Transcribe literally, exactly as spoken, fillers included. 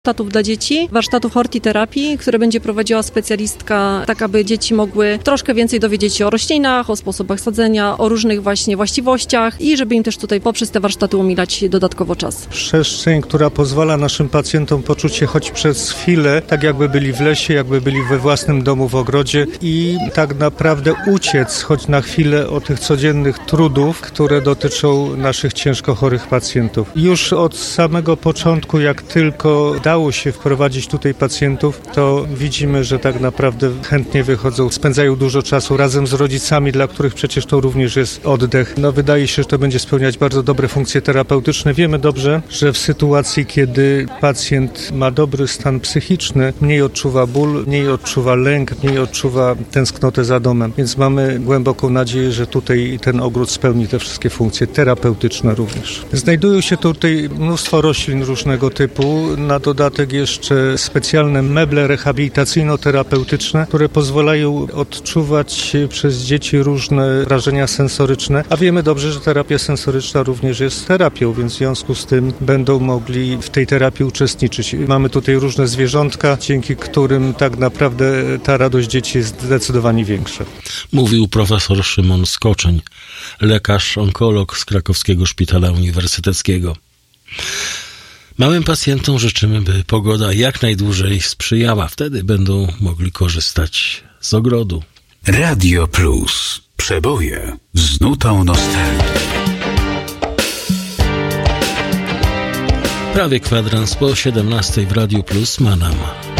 warsztatów dla dzieci, warsztatów hortiterapii, które będzie prowadziła specjalistka, tak aby dzieci mogły troszkę więcej dowiedzieć się o roślinach, o sposobach sadzenia, o różnych właśnie właściwościach i żeby im też tutaj poprzez te warsztaty umilać dodatkowo czas. Przestrzeń, która pozwala naszym pacjentom poczuć się choć przez chwilę, tak jakby byli w lesie, jakby byli we własnym domu w ogrodzie i tak naprawdę uciec choć na chwilę od tych codziennych trudów, które dotyczą naszych ciężko chorych pacjentów. Już od samego początku, jak tylko dało się wprowadzić tutaj pacjentów, to widzimy, że tak naprawdę chętnie wychodzą, spędzają dużo czasu razem z rodzicami, dla których przecież to również jest oddech. No wydaje się, że to będzie spełniać bardzo dobre funkcje terapeutyczne. Wiemy dobrze, że w sytuacji, kiedy pacjent ma dobry stan psychiczny, mniej odczuwa ból, mniej odczuwa lęk, mniej odczuwa tęsknotę za domem. Więc mamy głęboką nadzieję, że tutaj ten ogród spełni te wszystkie funkcje terapeutyczne również. Znajdują się tutaj mnóstwo roślin różnego typu, na dodatek jeszcze specjalne meble rehabilitacyjno-terapeutyczne, które pozwalają odczuwać przez dzieci różne wrażenia sensoryczne, a wiemy dobrze, że terapia sensoryczna również jest terapią, więc w związku z tym będą mogli w tej terapii uczestniczyć. Mamy tutaj różne zwierzątka, dzięki którym tak naprawdę ta radość dzieci jest zdecydowanie większa. Mówił profesor Szymon Skoczeń, lekarz onkolog z Krakowskiego Szpitala Uniwersyteckiego. Małym pacjentom życzymy, by pogoda jak najdłużej sprzyjała. Wtedy będą mogli korzystać z ogrodu. Radio Plus. Przeboje z nutą nostalgii. Prawie kwadrans po siedemnastej w Radiu Plus ma nam